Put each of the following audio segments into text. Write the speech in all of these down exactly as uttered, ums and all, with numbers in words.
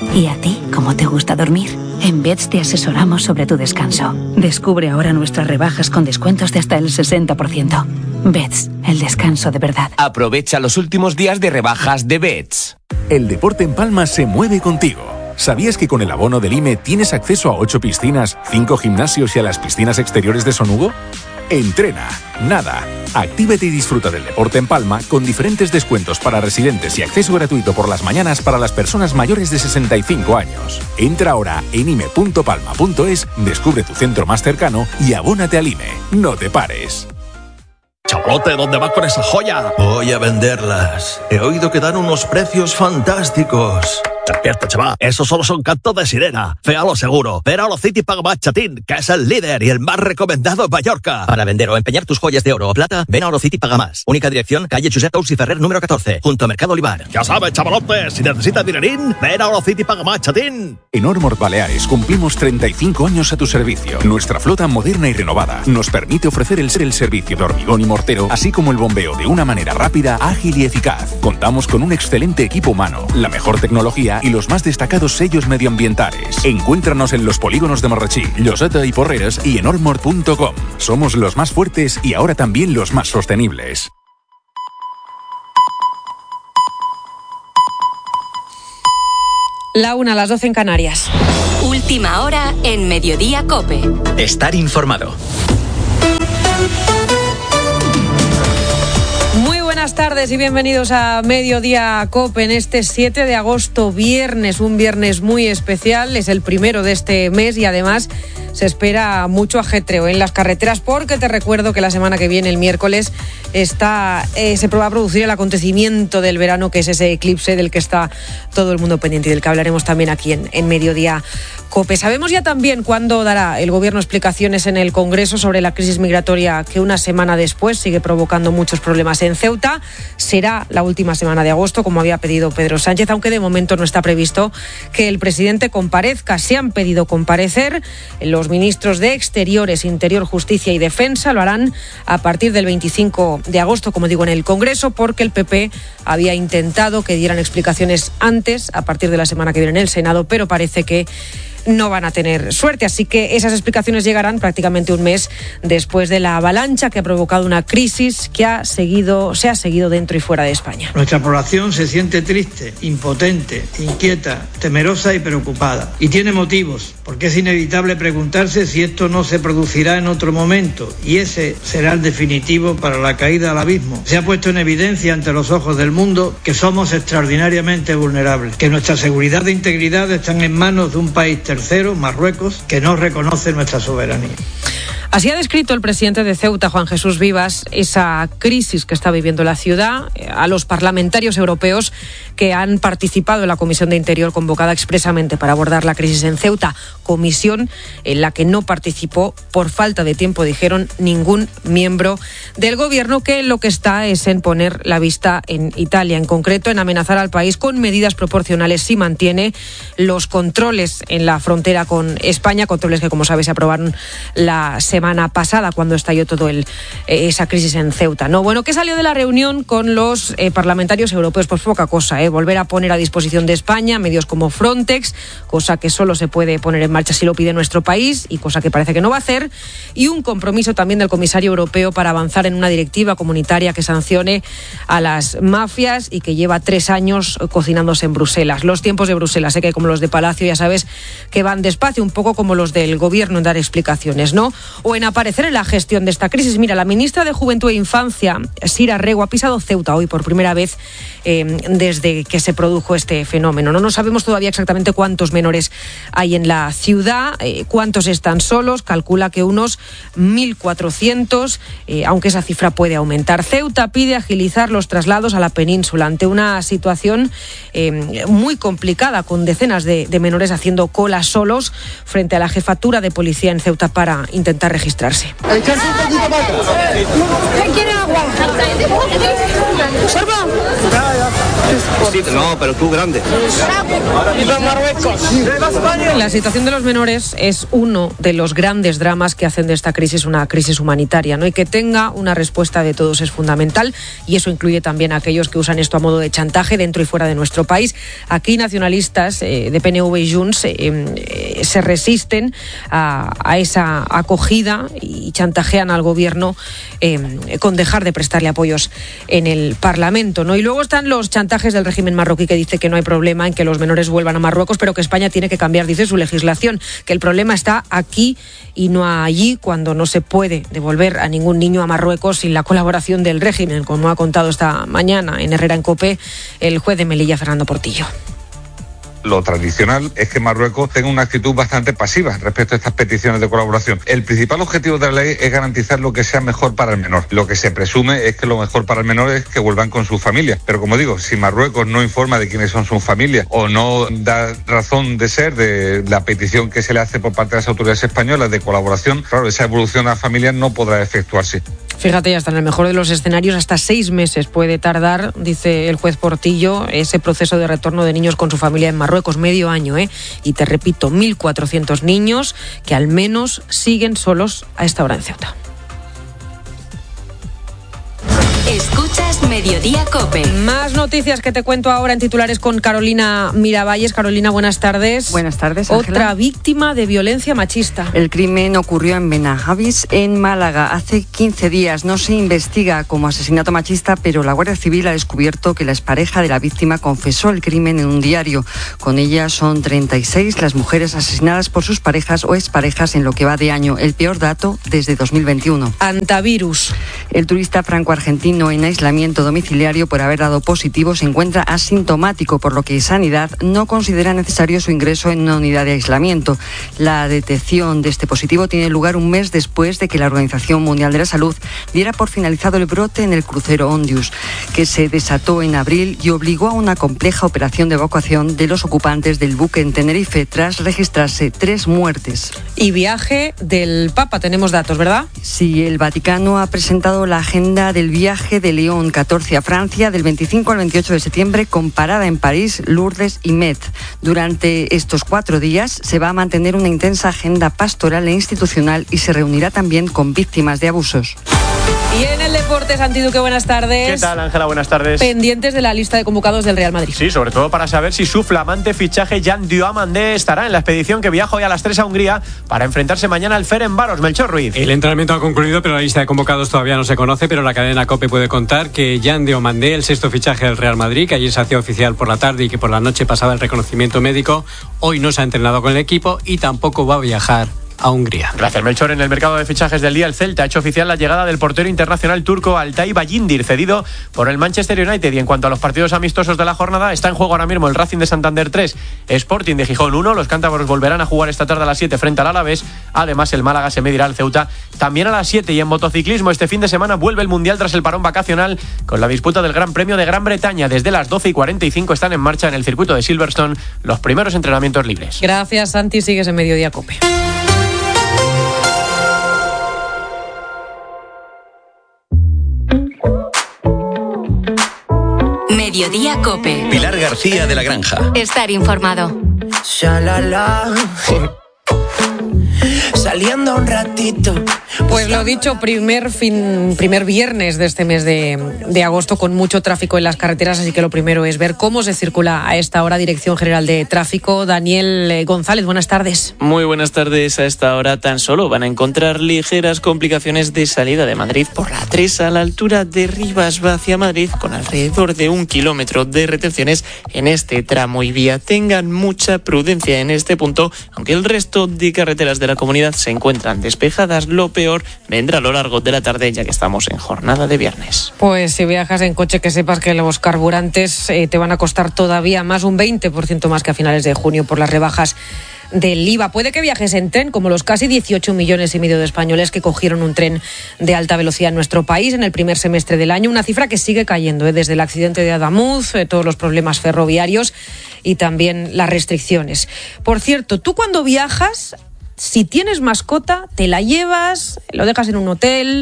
¿Y a ti, cómo te gusta dormir? En Beds te asesoramos sobre tu descanso. Descubre ahora nuestras rebajas con descuentos de hasta el sesenta por ciento. Beds, el descanso de verdad. Aprovecha los últimos días de rebajas de Beds. El deporte en Palma se mueve contigo. ¿Sabías que con el abono del I M E tienes acceso a ocho piscinas, cinco gimnasios y a las piscinas exteriores de Son Hugo? Entrena, nada, actívate y disfruta del deporte en Palma con diferentes descuentos para residentes y acceso gratuito por las mañanas para las personas mayores de sesenta y cinco años. Entra ahora en ime punto palma punto es, descubre tu centro más cercano y abónate al I M E. No te pares. Chavalote, ¿dónde vas con esa joya? Voy a venderlas. He oído que dan unos precios fantásticos. Despierta, chaval. Esos solo son cantos de sirena. Féalo seguro. Ven a Orocity Paga Más Chatín, que es el líder y el más recomendado en Mallorca. Para vender o empeñar tus joyas de oro o plata, ven a Orocity Paga Más. Única dirección, calle Josep Tous y Ferrer número catorce, junto a Mercado Olivar. Ya sabes, chavalote, si necesitas dinerín, ven a Orocity Paga Más Chatín. En Ormor Baleares cumplimos treinta y cinco años a tu servicio. Nuestra flota moderna y renovada nos permite ofrecer el, el servicio de hormigón y mortero, así como el bombeo de una manera rápida, ágil y eficaz. Contamos con un excelente equipo humano, la mejor tecnología y los más destacados sellos medioambientales. Encuéntranos en los polígonos de Marrachí, Lloseta y Porreres y en ormor punto com. Somos los más fuertes y ahora también los más sostenibles. La una a las doce en Canarias. Última hora en Mediodía COPE. Estar informado. Buenas tardes y bienvenidos a Mediodía COPE en este siete de agosto, viernes, un viernes muy especial, es el primero de este mes y además se espera mucho ajetreo en las carreteras porque te recuerdo que la semana que viene, el miércoles, está eh, se va a producir el acontecimiento del verano, que es ese eclipse del que está todo el mundo pendiente y del que hablaremos también aquí en, en Mediodía COPE. Sabemos ya también cuándo dará el Gobierno explicaciones en el Congreso sobre la crisis migratoria que una semana después sigue provocando muchos problemas en Ceuta. Será la última semana de agosto, como había pedido Pedro Sánchez, aunque de momento no está previsto que el presidente comparezca. Se han pedido comparecer los ministros de Exteriores, Interior, Justicia y Defensa. Lo harán a partir del veinticinco de agosto, como digo, en el Congreso, porque el P P había intentado que dieran explicaciones antes, a partir de la semana que viene en el Senado, pero parece que no van a tener suerte, así que esas explicaciones llegarán prácticamente un mes después de la avalancha que ha provocado una crisis que ha seguido, se ha seguido dentro y fuera de España. Nuestra población se siente triste, impotente, inquieta, temerosa y preocupada. Y tiene motivos, porque es inevitable preguntarse si esto no se producirá en otro momento, y ese será el definitivo para la caída al abismo. Se ha puesto en evidencia ante los ojos del mundo que somos extraordinariamente vulnerables, que nuestra seguridad e integridad están en manos de un país tercero, Marruecos, que no reconoce nuestra soberanía. Así ha descrito el presidente de Ceuta, Juan Jesús Vivas, esa crisis que está viviendo la ciudad. A los parlamentarios europeos que han participado en la Comisión de Interior convocada expresamente para abordar la crisis en Ceuta, comisión en la que no participó por falta de tiempo, dijeron, ningún miembro del gobierno, que lo que está es en poner la vista en Italia, en concreto en amenazar al país con medidas proporcionales si mantiene los controles en la frontera con España, controles que, como sabes, se aprobaron la semana pasada cuando estalló todo el, eh, esa crisis en Ceuta, ¿no? Bueno, ¿qué salió de la reunión con los eh, parlamentarios europeos? Pues poca cosa, ¿eh? Volver a poner a disposición de España medios como Frontex, cosa que solo se puede poner en marcha si lo pide nuestro país y cosa que parece que no va a hacer, y un compromiso también del comisario europeo para avanzar en una directiva comunitaria que sancione a las mafias y que lleva tres años cocinándose en Bruselas. Los tiempos de Bruselas, sé que como los de Palacio ya sabes que van despacio, un poco como los del gobierno en dar explicaciones, ¿no? O en aparecer en la gestión de esta crisis. Mira, la ministra de Juventud e Infancia, Sira Rego, ha pisado Ceuta hoy por primera vez eh, desde que se produjo este fenómeno. No, no sabemos todavía exactamente cuántos menores hay en la ciudad, eh, cuántos están solos, calcula que unos mil cuatrocientos, eh, aunque esa cifra puede aumentar. Ceuta pide agilizar los traslados a la península ante una situación eh, muy complicada, con decenas de, de menores haciendo cola solos frente a la jefatura de policía en Ceuta para intentar registrarse. ¿Quién quiere agua? No, pero tú grande. La situación de los menores es uno de los grandes dramas que hacen de esta crisis una crisis humanitaria, ¿no? Y que tenga una respuesta de todos es fundamental, y eso incluye también a aquellos que usan esto a modo de chantaje dentro y fuera de nuestro país. Aquí nacionalistas eh, de P N V y Junts eh, eh, se resisten a, a esa acogida y chantajean al gobierno eh, con dejar de prestarle apoyos en el Parlamento, ¿no? Y luego están los chantajes del régimen marroquí, que dice que no hay problema en que los menores vuelvan a Marruecos, pero que España tiene que cambiar, dice, su legislación, que el problema está aquí y no allí, cuando no se puede devolver a ningún niño a Marruecos sin la colaboración del régimen, como ha contado esta mañana en Herrera en COPE el juez de Melilla, Fernando Portillo. Lo tradicional es que Marruecos tenga una actitud bastante pasiva respecto a estas peticiones de colaboración. El principal objetivo de la ley es garantizar lo que sea mejor para el menor. Lo que se presume es que lo mejor para el menor es que vuelvan con sus familias. Pero como digo, si Marruecos no informa de quiénes son sus familias o no da razón de ser de la petición que se le hace por parte de las autoridades españolas de colaboración, claro, esa evolución a familias no podrá efectuarse. Fíjate, ya está en el mejor de los escenarios, hasta seis meses puede tardar, dice el juez Portillo, ese proceso de retorno de niños con su familia en Marruecos, medio año, ¿eh? Y te repito, mil cuatrocientos niños que al menos siguen solos a esta hora en Ceuta. Escuchas Mediodía COPE. Más noticias que te cuento ahora en titulares con Carolina Miravalles. Carolina, buenas tardes. Buenas tardes, Ángela. Otra víctima de violencia machista. El crimen ocurrió en Benahavis, en Málaga, hace quince días. No se investiga como asesinato machista, pero la Guardia Civil ha descubierto que la expareja de la víctima confesó el crimen en un diario. Con ella son treinta y seis las mujeres asesinadas por sus parejas o exparejas en lo que va de año. El peor dato desde dos mil veintiuno. Antivirus. El turista franco-argentino en aislamiento domiciliario por haber dado positivo se encuentra asintomático, por lo que Sanidad no considera necesario su ingreso en una unidad de aislamiento. La detección de este positivo tiene lugar un mes después de que la Organización Mundial de la Salud diera por finalizado el brote en el crucero Ondius, que se desató en abril y obligó a una compleja operación de evacuación de los ocupantes del buque en Tenerife, tras registrarse tres muertes. Y viaje del Papa, tenemos datos, ¿verdad? Sí, el Vaticano ha presentado la agenda del viaje de León catorce a Francia del veinticinco al veintiocho de septiembre, con parada en París, Lourdes y Metz. Durante estos cuatro días se va a mantener una intensa agenda pastoral e institucional y se reunirá también con víctimas de abusos. Y en el deporte, Santi Duque, buenas tardes. ¿Qué tal, Ángela? Buenas tardes. Pendientes de la lista de convocados del Real Madrid. Sí, sobre todo para saber si su flamante fichaje Jan Diomandé estará en la expedición que viaja hoy a las tres a Hungría para enfrentarse mañana al Ferencváros. Melchor Ruiz. El entrenamiento ha concluido, pero la lista de convocados todavía no se conoce, pero la cadena COPE puede contar que Jan Diomandé, el sexto fichaje del Real Madrid, que ayer se hacía oficial por la tarde y que por la noche pasaba el reconocimiento médico, hoy no se ha entrenado con el equipo y tampoco va a viajar a Hungría. Gracias, Melchor. En el mercado de fichajes del día, el Celta ha hecho oficial la llegada del portero internacional turco Altay Bayindir, cedido por el Manchester United. Y en cuanto a los partidos amistosos de la jornada, está en juego ahora mismo el Racing de Santander tres, Sporting de Gijón uno. Los cántabros volverán a jugar esta tarde a las siete frente al Alavés. Además, el Málaga se medirá al Ceuta también a las siete. Y en motociclismo, este fin de semana vuelve el Mundial tras el parón vacacional, con la disputa del Gran Premio de Gran Bretaña. Desde las doce y cuarenta y cinco están en marcha en el circuito de Silverstone los primeros entrenamientos libres. Gracias, Santi. Sigues en Mediodía COPE. Mediodía COPE. Pilar García de la Granja. Estar informado. Shalala. Saliendo un ratito. Pues lo dicho, primer fin, primer viernes de este mes de, de agosto, con mucho tráfico en las carreteras, así que lo primero es ver cómo se circula a esta hora. Dirección General de Tráfico, Daniel González, buenas tardes. Muy buenas tardes. A esta hora tan solo van a encontrar ligeras complicaciones de salida de Madrid por la tres a la altura de Rivas hacia Madrid, con alrededor de un kilómetro de retenciones en este tramo y vía. Tengan mucha prudencia en este punto, aunque el resto de carreteras de la comunidad se encuentran despejadas. Lo peor vendrá a lo largo de la tarde, ya que estamos en jornada de viernes. Pues si viajas en coche, que sepas que los carburantes eh, te van a costar todavía más, un veinte por ciento más que a finales de junio, por las rebajas del I V A. Puede que viajes en tren, como los casi dieciocho millones y medio de españoles que cogieron un tren de alta velocidad en nuestro país en el primer semestre del año, una cifra que sigue cayendo, ¿eh? Desde el accidente de Adamuz, eh, todos los problemas ferroviarios y también las restricciones. Por cierto, tú cuando viajas, si tienes mascota, te la llevas, lo dejas en un hotel,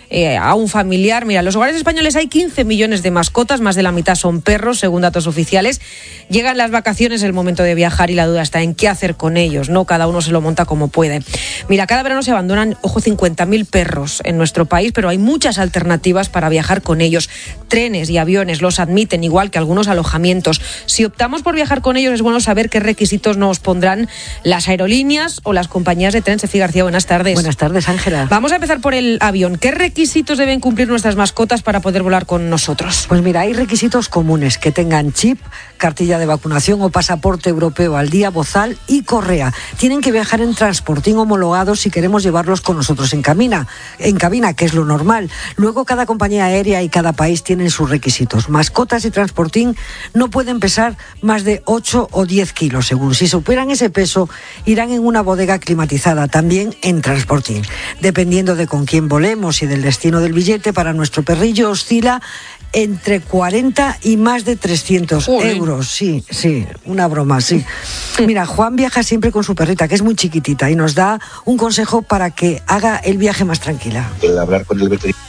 eh, a un familiar. Mira, en los hogares españoles hay quince millones de mascotas, más de la mitad son perros, según datos oficiales. Llegan las vacaciones, el momento de viajar y la duda está en qué hacer con ellos, ¿no? Cada uno se lo monta como puede. Mira, cada verano se abandonan, ojo, cincuenta mil perros en nuestro país, pero hay muchas alternativas para viajar con ellos. Trenes y aviones los admiten, igual que algunos alojamientos. Si optamos por viajar con ellos, es bueno saber qué requisitos nos pondrán las aerolíneas o las compañías de tren. Sefi García, buenas tardes. Buenas tardes, Ángela. Vamos a empezar por el avión. ¿Qué requisitos deben cumplir nuestras mascotas para poder volar con nosotros? Pues mira, hay requisitos comunes: que tengan chip, cartilla de vacunación o pasaporte europeo al día, bozal y correa. Tienen que viajar en transportín homologado si queremos llevarlos con nosotros en cabina, en cabina, que es lo normal. Luego, cada compañía aérea y cada país tienen sus requisitos. Mascotas y transportín no pueden pesar más de ocho o diez kilos, según. Si superan ese peso, irán en una bodega climatizada, también en transportín. Dependiendo de con quién volemos y del destino del billete, para nuestro perrillo oscila entre cuarenta y más de trescientos euros. Sí, sí, una broma, sí. Mira, Juan viaja siempre con su perrita, que es muy chiquitita, y nos da un consejo para que haga el viaje más tranquila. El hablar con el veterinario.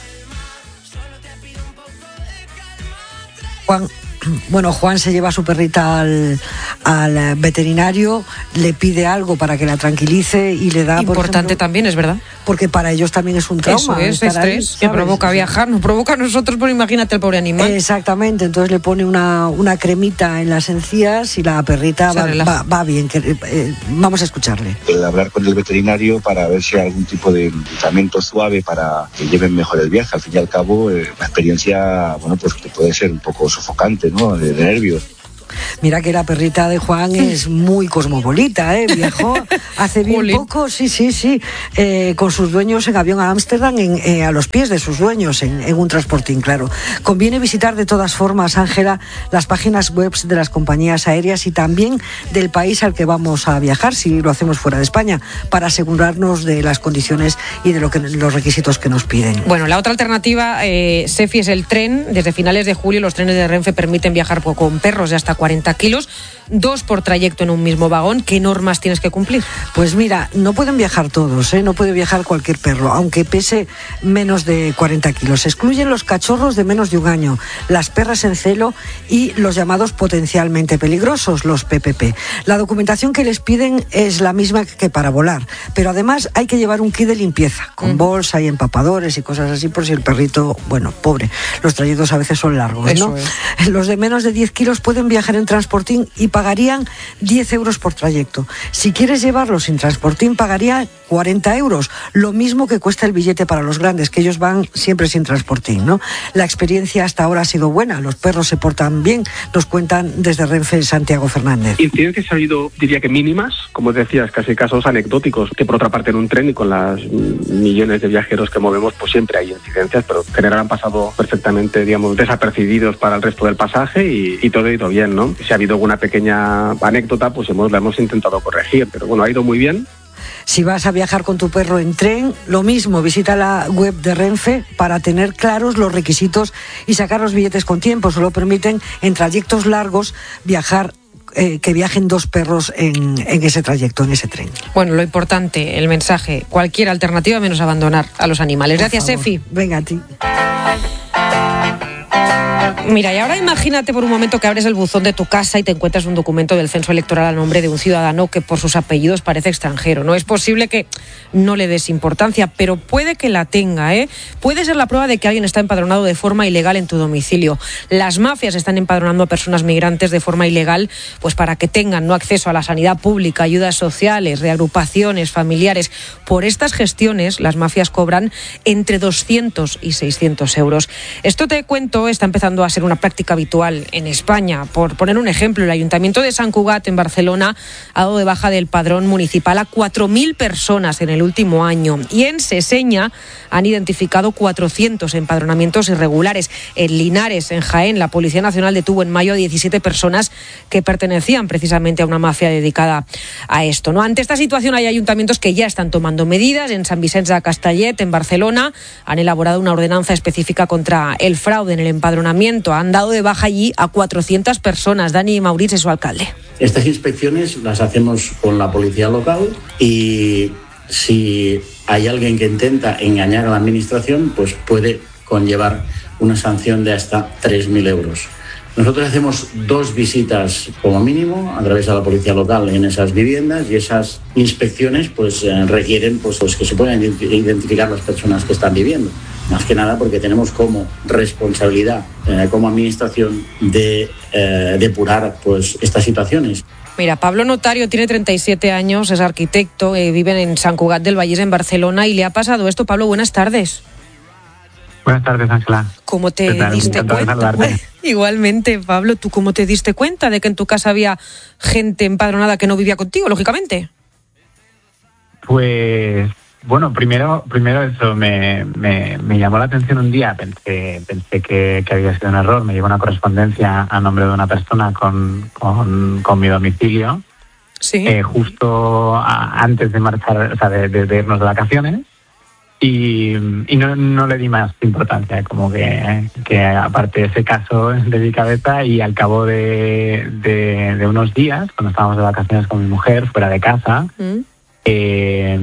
Juan... Bueno, Juan se lleva a su perrita al, al veterinario, le pide algo para que la tranquilice y le da... Importante por ejemplo, también, es verdad. Porque para ellos también es un trauma. Eso es estrés, ahí, que provoca viajar, nos provoca a nosotros, pero imagínate el pobre animal. Exactamente, entonces le pone una, una cremita en las encías y la perrita va, va, va bien. Que, eh, vamos a escucharle. El hablar con el veterinario para ver si hay algún tipo de medicamento suave para que lleven mejor el viaje. Al fin y al cabo, eh, la experiencia, bueno, pues puede ser un poco sofocante, ¿no? De, de nervios. Mira que la perrita de Juan es muy cosmopolita, ¿eh? Viajó hace bien Olín. poco, sí, sí, sí, eh, con sus dueños en avión a Ámsterdam, en, eh, a los pies de sus dueños, en, en un transportín, claro. Conviene visitar de todas formas, Ángela, las páginas web de las compañías aéreas y también del país al que vamos a viajar, si lo hacemos fuera de España, para asegurarnos de las condiciones y de lo que, los requisitos que nos piden. Bueno, la otra alternativa, eh, Sefi, es el tren. Desde finales de julio los trenes de Renfe permiten viajar con perros de hasta cuarenta kilos, dos por trayecto en un mismo vagón. ¿Qué normas tienes que cumplir? Pues mira, no pueden viajar todos, ¿eh? No puede viajar cualquier perro, aunque pese menos de cuarenta kilos. Se excluyen los cachorros de menos de un año, las perras en celo y los llamados potencialmente peligrosos, los P P P. La documentación que les piden es la misma que para volar, pero además hay que llevar un kit de limpieza, con mm. bolsa y empapadores y cosas así, por si el perrito, bueno, pobre, los trayectos a veces son largos, Eso ¿no? Es. Los de menos de diez kilos pueden viajar en transportín y pagarían diez euros por trayecto. Si quieres llevarlo sin transportín, pagaría cuarenta euros, lo mismo que cuesta el billete para los grandes, que ellos van siempre sin transportín, ¿no? La experiencia hasta ahora ha sido buena, los perros se portan bien, nos cuentan desde Renfe Santiago Fernández. Incidencias ha habido, diría que mínimas, como decías, casi casos anecdóticos, que por otra parte en un tren y con las millones de viajeros que movemos, pues siempre hay incidencias, pero en general han pasado perfectamente, digamos, desapercibidos para el resto del pasaje y, y todo ha ido bien, ¿no? Si ha habido alguna pequeña anécdota, pues hemos, la hemos intentado corregir, pero bueno, ha ido muy bien. Si vas a viajar con tu perro en tren, lo mismo, visita la web de Renfe para tener claros los requisitos y sacar los billetes con tiempo. Solo permiten en trayectos largos viajar Eh, que viajen dos perros en, en ese trayecto, en ese tren. Bueno, lo importante, el mensaje, cualquier alternativa menos abandonar a los animales. Por Gracias, favor. Sefi. Venga, a ti. Mira, y ahora imagínate por un momento que abres el buzón de tu casa y te encuentras un documento del censo electoral a nombre de un ciudadano que por sus apellidos parece extranjero. No es posible que no le des importancia, pero puede que la tenga, ¿eh? Puede ser la prueba de que alguien está empadronado de forma ilegal en tu domicilio. Las mafias están empadronando a personas migrantes de forma ilegal, pues para que tengan no acceso a la sanidad pública, ayudas sociales, reagrupaciones familiares. Por estas gestiones, las mafias cobran entre doscientos y seiscientos euros. Esto te cuento, está empezando a ser una práctica habitual en España. Por poner un ejemplo, el Ayuntamiento de Sant Cugat en Barcelona ha dado de baja del padrón municipal a cuatro mil personas en el último año y en Seseña han identificado cuatrocientos empadronamientos irregulares. En Linares, en Jaén, la Policía Nacional detuvo en mayo a diecisiete personas que pertenecían precisamente a una mafia dedicada a esto, ¿no? Ante esta situación hay ayuntamientos que ya están tomando medidas. En Sant Vicenç de Castellet, en Barcelona, han elaborado una ordenanza específica contra el fraude en el empadronamiento. Han dado de baja allí a cuatrocientas personas. Dani Mauriz es su alcalde. Estas inspecciones las hacemos con la policía local y si hay alguien que intenta engañar a la administración, pues puede conllevar una sanción de hasta tres mil euros. Nosotros hacemos dos visitas como mínimo a través de la policía local en esas viviendas, y esas inspecciones pues eh, requieren pues, pues que se puedan identificar las personas que están viviendo. Más que nada porque tenemos como responsabilidad eh, como administración de eh, depurar pues estas situaciones. Mira, Pablo Notario tiene treinta y siete años, es arquitecto, eh, vive en Sant Cugat del Vallès, en Barcelona, y le ha pasado esto. Pablo, buenas tardes. Buenas tardes, Ángela. ¿Cómo te diste cuenta? Igualmente, Pablo, ¿tú cómo te diste cuenta de que en tu casa había gente empadronada que no vivía contigo, lógicamente? Pues, bueno, primero primero eso, me, me, me llamó la atención un día, pensé pensé que, que había sido un error, me llegó una correspondencia a nombre de una persona con, con, con mi domicilio, sí. eh, justo a, antes de marchar, o sea, de, de, de irnos de vacaciones. Y, y no, no le di más importancia, como que, que aparte de ese caso de mi cabeza, y al cabo de, de, de unos días, cuando estábamos de vacaciones con mi mujer, fuera de casa, mm. eh,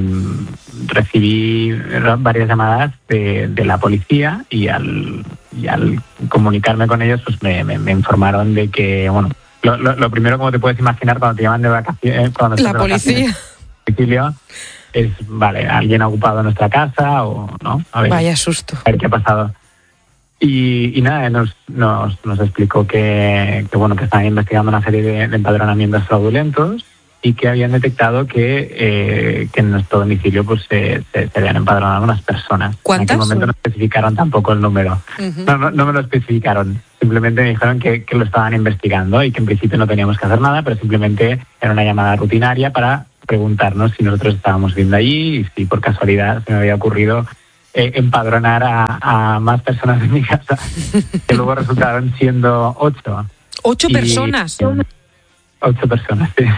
recibí varias llamadas de, de la policía, y al, y al comunicarme con ellos, pues me, me, me informaron de que, bueno, lo, lo, lo primero, como te puedes imaginar, cuando te llaman de vacaciones, cuando la policía. Domicilio, es, vale, alguien ha ocupado nuestra casa o no. A ver, vaya susto. A ver qué ha pasado. Y, y nada, nos, nos, nos explicó que, que, bueno, que estaban investigando una serie de, de empadronamientos fraudulentos, y que habían detectado que, eh, que en nuestro domicilio pues se, se, se habían empadronado unas personas. ¿Cuántas? En aquel momento no especificaron tampoco el número. Uh-huh. No, no, no me lo especificaron. Simplemente me dijeron que, que lo estaban investigando y que en principio no teníamos que hacer nada, pero simplemente era una llamada rutinaria para preguntarnos si nosotros estábamos viendo allí y si por casualidad se me había ocurrido eh, empadronar a, a más personas en mi casa, que luego resultaron siendo ocho. ¿Ocho y, personas? Eh, ocho personas, sí.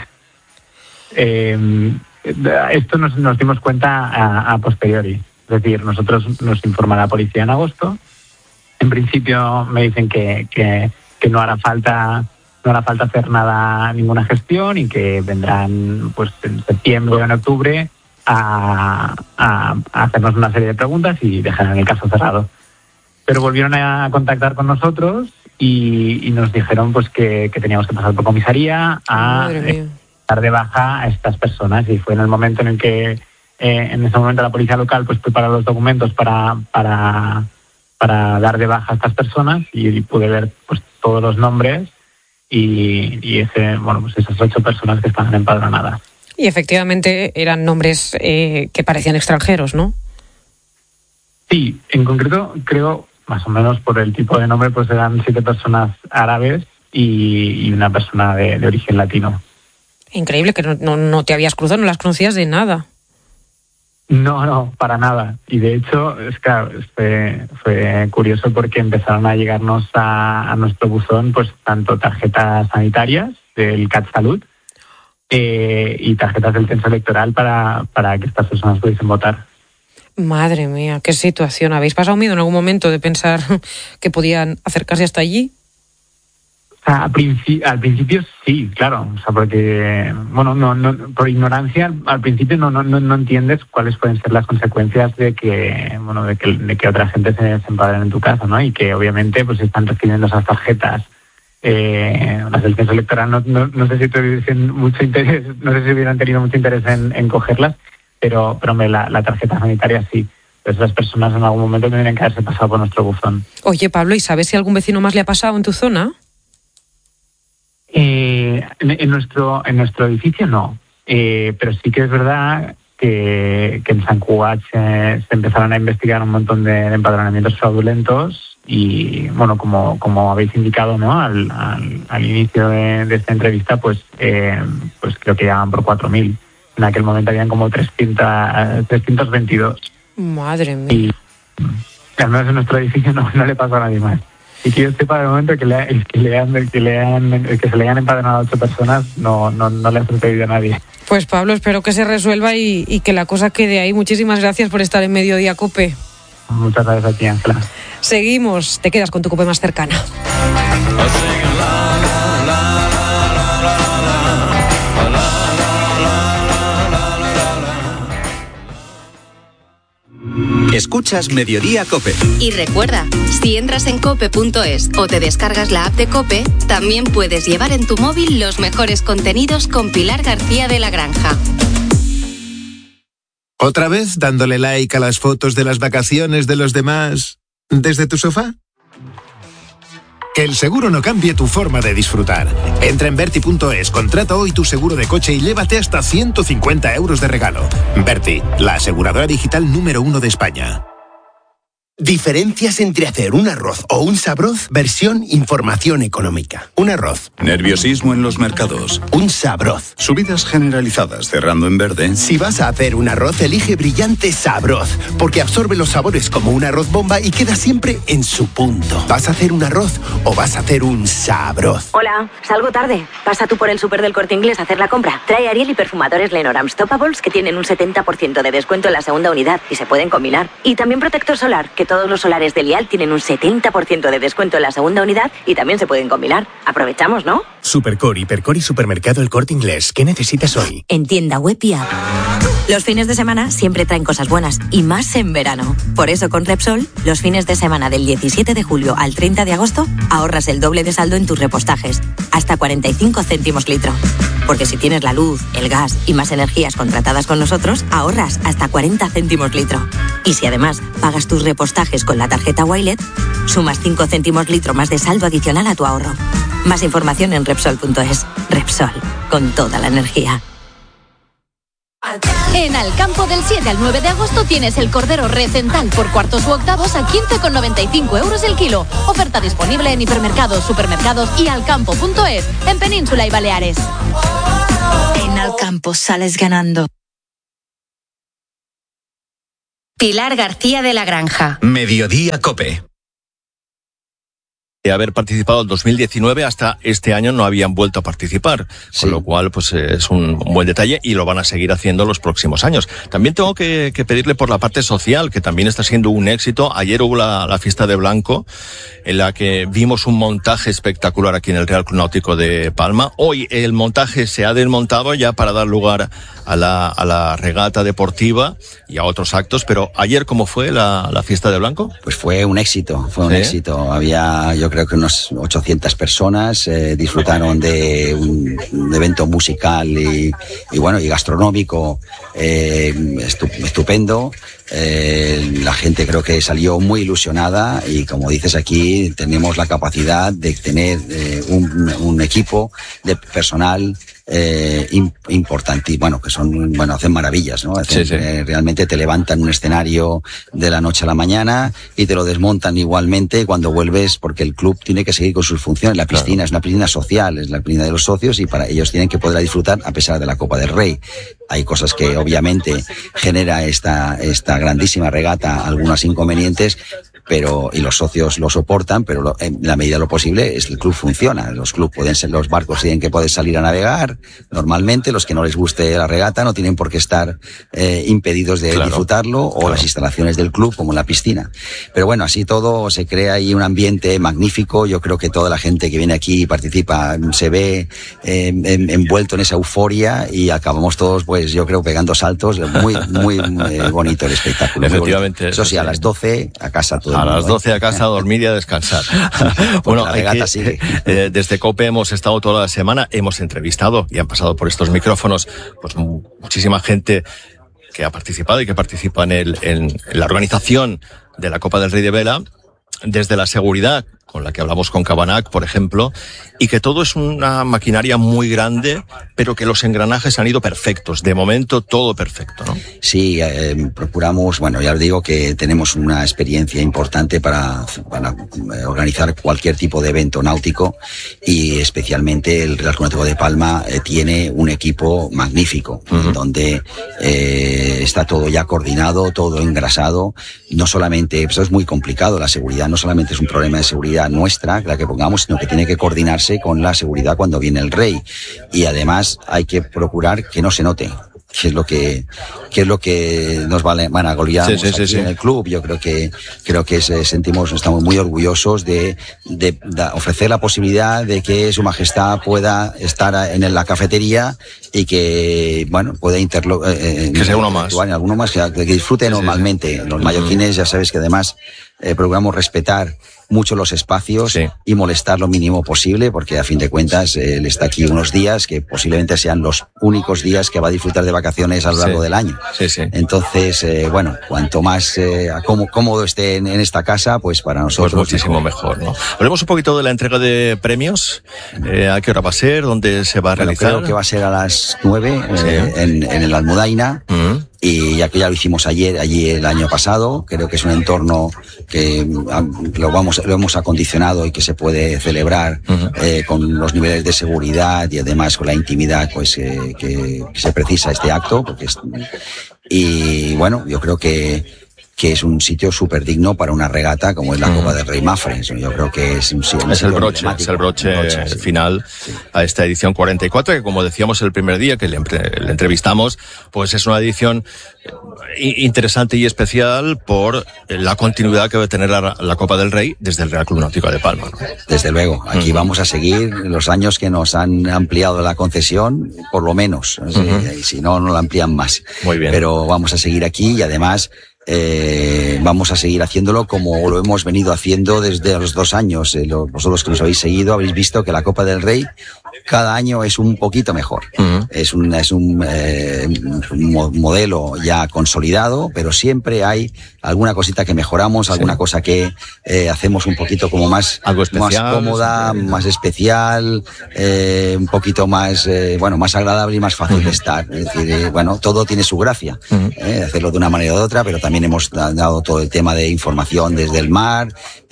Eh, esto nos, nos dimos cuenta a, a posteriori. Es decir, nosotros nos informa la policía en agosto. En principio me dicen que, que, que no hará falta... no hará falta hacer nada, ninguna gestión, y que vendrán pues en septiembre o en octubre a, a, a hacernos una serie de preguntas y dejarán el caso cerrado. Pero volvieron a contactar con nosotros y, y nos dijeron pues que, que teníamos que pasar por comisaría a eh, dar de baja a estas personas, y fue en el momento en el que eh, en ese momento la policía local pues prepara los documentos para, para, para dar de baja a estas personas, y pude ver pues todos los nombres. Y, y ese, bueno, pues esas ocho personas que estaban empadronadas. Y efectivamente eran nombres eh, que parecían extranjeros, ¿no? Sí, en concreto creo, más o menos por el tipo de nombre, pues eran siete personas árabes y, y una persona de, de origen latino. Increíble que no, no, no te habías cruzado, no las conocías de nada. No, no, para nada. Y de hecho, es claro, fue, fue curioso porque empezaron a llegarnos a, a nuestro buzón pues tanto tarjetas sanitarias del CatSalut eh, y tarjetas del censo electoral para, para que estas personas pudiesen votar. Madre mía, qué situación. ¿Habéis pasado miedo en algún momento de pensar que podían acercarse hasta allí? O sea, al, principi- al principio sí, claro, o sea, porque, bueno, no, no, por ignorancia al, al principio no, no, no entiendes cuáles pueden ser las consecuencias de que, bueno, de que, de que otra gente se, se empadrone en tu casa, ¿no? Y que obviamente pues están recibiendo esas tarjetas, eh, las del censo electoral, no, no, no sé si tuviesen mucho interés, no sé si hubieran tenido mucho interés en, en cogerlas, pero, pero me, la, la tarjeta sanitaria sí. Pues las personas en algún momento tendrían que haberse pasado por nuestro buzón. Oye, Pablo, ¿y sabes si algún vecino más le ha pasado en tu zona? Eh, en, en nuestro en nuestro edificio no, eh, pero sí que es verdad que, que en Sant Cugat se, se empezaron a investigar un montón de, de empadronamientos fraudulentos y, bueno, como, como habéis indicado, ¿no? al, al, al inicio de, de esta entrevista, pues eh, pues creo que llegaban por cuatro mil. En aquel momento habían como trescientos veintidós. Madre mía. Y al menos en nuestro edificio no, no le pasó a nadie más. Y que yo sepa de momento que, le, el que, le han, el que, le han, el que se le hayan empadronado a ocho personas no, no, no le han sucedido a nadie. Pues Pablo, espero que se resuelva y, y que la cosa quede ahí. Muchísimas gracias por estar en Mediodía COPE. Muchas gracias a ti, Ángela. Seguimos, te quedas con tu COPE más cercana. Escuchas Mediodía COPE. Y recuerda, si entras en cope punto es o te descargas la app de COPE, también puedes llevar en tu móvil los mejores contenidos con Pilar García de la Granja. ¿Otra vez dándole like a las fotos de las vacaciones de los demás desde tu sofá? Que el seguro no cambie tu forma de disfrutar. Entra en Berti punto es, contrata hoy tu seguro de coche y llévate hasta ciento cincuenta euros de regalo. Berti, la aseguradora digital número uno de España. Diferencias entre hacer un arroz o un sabroz, versión información económica. Un arroz. Nerviosismo en los mercados. Un sabroz. Subidas generalizadas cerrando en verde. Si vas a hacer un arroz, elige Brillante Sabroz, porque absorbe los sabores como un arroz bomba y queda siempre en su punto. ¿Vas a hacer un arroz o vas a hacer un sabroz? Hola, salgo tarde. Pasa tú por el súper del Corte Inglés a hacer la compra. Trae Ariel y perfumadores Lenormand Stoppables que tienen un setenta por ciento de descuento en la segunda unidad y se pueden combinar. Y también protector solar, que todos los solares de Lial tienen un setenta por ciento de descuento en la segunda unidad y también se pueden combinar. Aprovechamos, ¿no? Supercor, Hipercor y Supermercado El Corte Inglés. ¿Qué necesitas hoy? En tienda web y app. Los fines de semana siempre traen cosas buenas y más en verano. Por eso con Repsol, los fines de semana del diecisiete de julio al treinta de agosto ahorras el doble de saldo en tus repostajes, hasta cuarenta y cinco céntimos litro. Porque si tienes la luz, el gas y más energías contratadas con nosotros, ahorras hasta cuarenta céntimos litro. Y si además pagas tus repostajes con la tarjeta Wilet, sumas cinco céntimos litro más de saldo adicional a tu ahorro. Más información en Repsol punto es. Repsol, con toda la energía. En Alcampo del siete al nueve de agosto tienes el cordero recental por cuartos u octavos a quince con noventa y cinco euros el kilo. Oferta disponible en hipermercados, supermercados y alcampo punto es, en Península y Baleares. En Alcampo sales ganando. Pilar García de la Granja. Mediodía COPE. De haber participado en dos mil diecinueve hasta este año no habían vuelto a participar, sí. Con lo cual pues es un buen detalle y lo van a seguir haciendo los próximos años. También tengo que, que pedirle por la parte social, que también está siendo un éxito. Ayer hubo la, la fiesta de Blanco, en la que vimos un montaje espectacular aquí en el Real Club Náutico de Palma. Hoy el montaje se ha desmontado ya para dar lugar a la, a la regata deportiva y a otros actos, pero ayer, ¿cómo fue la, la fiesta de Blanco? Pues fue un éxito, fue un ¿Sí? éxito. Había, yo creo que unas ochocientas personas eh, disfrutaron de un, un evento musical y, y bueno, y gastronómico eh, estupendo. Eh, la gente creo que salió muy ilusionada y como dices aquí tenemos la capacidad de tener eh, un, un equipo de personal eh, importante y bueno, que son, bueno, hacen maravillas, ¿no? Hacen, sí, sí. Eh, realmente te levantan un escenario de la noche a la mañana y te lo desmontan igualmente cuando vuelves, porque el club tiene que seguir con sus funciones. La piscina claro. es una piscina social, es la piscina de los socios y para ellos tienen que poder disfrutar a pesar de la Copa del Rey. Hay cosas que obviamente genera esta, esta grandísima regata, algunos inconvenientes, pero y los socios lo soportan, pero lo, en la medida de lo posible es el club funciona. Los clubes pueden ser, los barcos tienen que poder salir a navegar normalmente, los que no les guste la regata no tienen por qué estar eh, impedidos de claro, disfrutarlo, o claro. las instalaciones del club como la piscina. Pero bueno, así todo se crea ahí un ambiente magnífico. Yo creo que toda la gente que viene aquí y participa se ve eh, en, envuelto en esa euforia y acabamos todos, pues yo creo, pegando saltos. Muy, muy eh, bonito el espectáculo. Efectivamente. Eso sí, a las doce a casa todo. A las doce a casa a dormir y a descansar. Bueno, la regata que, sigue. Eh, desde COPE hemos estado toda la semana, hemos entrevistado y han pasado por estos micrófonos pues muchísima gente que ha participado y que participa en, el, en, en la organización de la Copa del Rey de Vela, desde la seguridad, con la que hablamos con Cabanac, por ejemplo, y que todo es una maquinaria muy grande, pero que los engranajes han ido perfectos. De momento, todo perfecto, ¿no? Sí, eh, procuramos, bueno, ya os digo que tenemos una experiencia importante para, para organizar cualquier tipo de evento náutico y especialmente el Real Club Náutico de Palma eh, tiene un equipo magnífico, uh-huh. donde eh, está todo ya coordinado, todo engrasado. No solamente, eso es muy complicado, la seguridad no solamente es un problema de seguridad nuestra, la que pongamos, sino que tiene que coordinarse con la seguridad cuando viene el rey. Y además hay que procurar que no se note. que es lo que que es lo que nos vale, van a golear sí, sí, aquí sí, sí. en el club. Yo creo que creo que se, sentimos, estamos muy orgullosos de, de, de ofrecer la posibilidad de que Su Majestad pueda estar en la cafetería y que bueno pueda interlo eh, que sea uno más, en alguno más que, que disfrute sí, normalmente. Sí. Los mallorquines ya sabes que además eh, procuramos respetar mucho los espacios sí. y molestar lo mínimo posible, porque a fin de cuentas eh, él está aquí unos días que posiblemente sean los únicos días que va a disfrutar de vacaciones a lo largo sí. del año. Sí, sí. Entonces, eh, bueno, cuanto más eh, cómodo esté en, en esta casa, pues para nosotros pues muchísimo mejor, mejor, ¿no? Hablemos un poquito de la entrega de premios. Eh, ¿A qué hora va a ser? ¿Dónde se va a realizar? Bueno, creo que va a ser a las nueve sí. eh, en, en el Almudaina. Uh-huh. Y ya que ya lo hicimos ayer, allí el año pasado, creo que es un entorno que lo vamos, lo hemos acondicionado y que se puede celebrar uh-huh. eh, con los niveles de seguridad y además con la intimidad pues eh, que, que se precisa este acto, porque es, y bueno, yo creo que que es un sitio súper digno para una regata como es la Copa del Rey Mafre. Yo creo que es un, un es el broche, es el broche, broche sí. final sí. a esta edición cuarenta y cuatro, que como decíamos el primer día que le, le entrevistamos, pues es una edición interesante y especial por la continuidad que va a tener la, la Copa del Rey desde el Real Club Náutico de Palma, ¿no? Desde luego, aquí uh-huh. vamos a seguir los años que nos han ampliado la concesión, por lo menos, uh-huh. y si no, no la amplían más. Muy bien. Pero vamos a seguir aquí y además Eh, vamos a seguir haciéndolo como lo hemos venido haciendo desde los dos años. Eh, lo, vosotros que nos habéis seguido habéis visto que la Copa del Rey cada año es un poquito mejor. Uh-huh. Es un, es un, eh, un modelo ya consolidado, pero siempre hay alguna cosita que mejoramos, alguna sí. cosa que eh, hacemos un poquito como más, Algo especial, más cómoda, sí. más especial, eh, un poquito más, eh, bueno, más agradable y más fácil uh-huh. de estar. Es decir, eh, bueno, todo tiene su gracia, uh-huh. eh, hacerlo de una manera u otra, pero también hemos dado todo el tema de información desde el mar,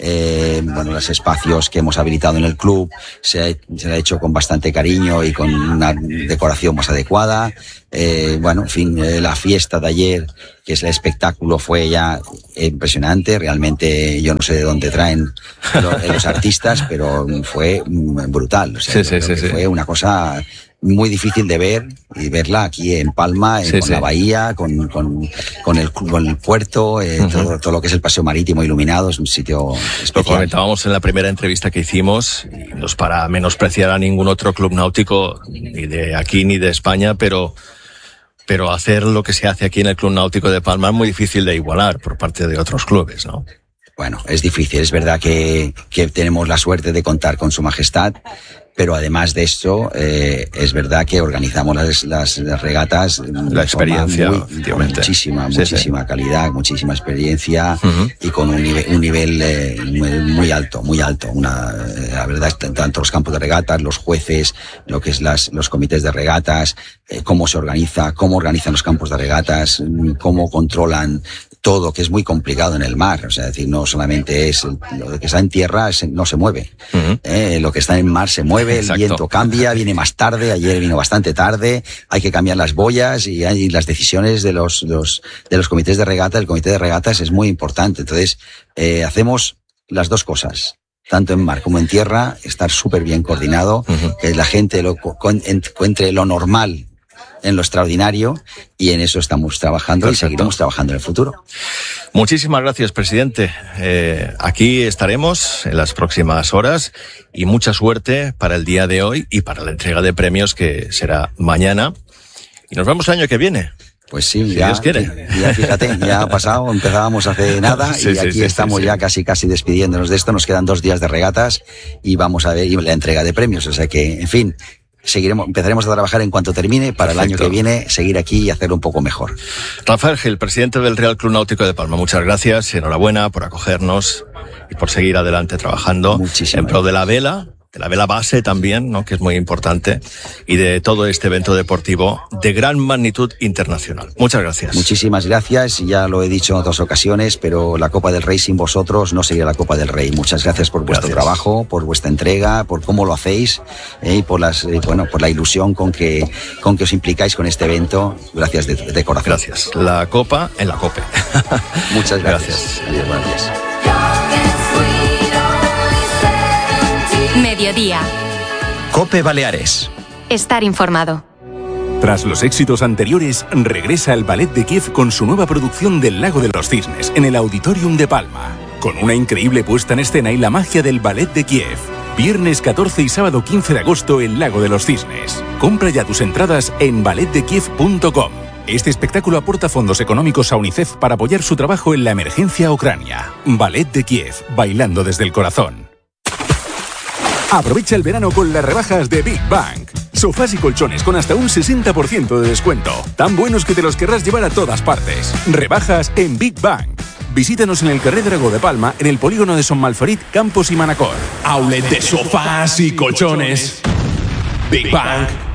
eh, bueno, los espacios que hemos habilitado en el club se ha, se ha hecho con bastante cariño y con una decoración más adecuada. Eh, bueno, en fin, eh, la fiesta de ayer, que es el espectáculo, fue ya impresionante. Realmente yo no sé de dónde traen los, los artistas, pero fue brutal. O sea, sí, sí, sí, fue sí. una cosa muy difícil de ver y verla aquí en Palma, sí, con sí. la bahía, con, con, con, el, con el puerto, eh, uh-huh. todo, todo lo que es el paseo marítimo iluminado, es un sitio especial. Lo comentábamos en la primera entrevista que hicimos, y no es para menospreciar a ningún otro club náutico, ni de aquí ni de España, pero pero hacer lo que se hace aquí en el Club Náutico de Palma es muy difícil de igualar por parte de otros clubes, ¿no? Bueno, es difícil, es verdad que, que tenemos la suerte de contar con Su Majestad, pero además de esto, eh, es verdad que organizamos las, las, las regatas. La experiencia, muy, con muchísima, sí, muchísima sí. calidad, muchísima experiencia uh-huh. y con un nivel, un nivel eh, muy, muy alto, muy alto. Una, la verdad, tanto los campos de regatas, los jueces, lo que es las, los comités de regatas, eh, cómo se organiza, cómo organizan los campos de regatas, cómo controlan todo, que es muy complicado en el mar. O sea, es decir, no solamente es lo que está en tierra, es, no se mueve. Uh-huh. Eh, lo que está en mar se mueve. El Exacto. viento cambia, viene más tarde, ayer vino bastante tarde, hay que cambiar las boyas y, hay, y las decisiones de los, los, de los comités de regata, el comité de regatas es muy importante. Entonces, eh, hacemos las dos cosas, tanto en mar como en tierra, estar súper bien coordinado, uh-huh. que la gente lo, encuentre lo normal en lo extraordinario, y en eso estamos trabajando. Perfecto. Y seguiremos trabajando en el futuro. Muchísimas gracias, presidente. Eh, aquí estaremos en las próximas horas y mucha suerte para el día de hoy y para la entrega de premios que será mañana. Y nos vemos el año que viene. Pues sí, si ya, Dios quiere. ya fíjate, ya ha pasado, empezábamos hace nada sí, y aquí sí, sí, estamos sí, ya sí. casi casi despidiéndonos de esto. Nos quedan dos días de regatas y vamos a ver y la entrega de premios. O sea que, en fin, seguiremos, empezaremos a trabajar en cuanto termine para Perfecto. El año que viene, seguir aquí y hacerlo un poco mejor. Rafael Gil, presidente del Real Club Náutico de Palma, muchas gracias, enhorabuena por acogernos y por seguir adelante trabajando Muchísimas en pro de la vela, de la vela base también, ¿no? Que es muy importante, y de todo este evento deportivo de gran magnitud internacional. Muchas gracias. Muchísimas gracias, ya lo he dicho en otras ocasiones, pero la Copa del Rey sin vosotros no sería la Copa del Rey. Muchas gracias por vuestro gracias. trabajo, por vuestra entrega, por cómo lo hacéis, eh, y por las, eh, bueno, por la ilusión con que, con que os implicáis con este evento. Gracias de, de corazón. Gracias. La Copa en la COPE. Muchas gracias. Gracias. Adiós, gracias. Mediodía. COPE Baleares. Estar informado. Tras los éxitos anteriores, regresa el Ballet de Kiev con su nueva producción del Lago de los Cisnes en el Auditorium de Palma, con una increíble puesta en escena y la magia del Ballet de Kiev. Viernes catorce y sábado quince de agosto, el Lago de los Cisnes. Compra ya tus entradas en ballet de kiev punto com. Este espectáculo aporta fondos económicos a UNICEF para apoyar su trabajo en la emergencia Ucrania. Ballet de Kiev, bailando desde el corazón. Aprovecha el verano con las rebajas de Big Bang. Sofás y colchones con hasta un sesenta por ciento de descuento. Tan buenos que te los querrás llevar a todas partes. Rebajas en Big Bang. Visítanos en el Carrer Dragó de Palma, en el polígono de Son Malferit, Campos y Manacor. Outlet de sofás y colchones. Big Bang.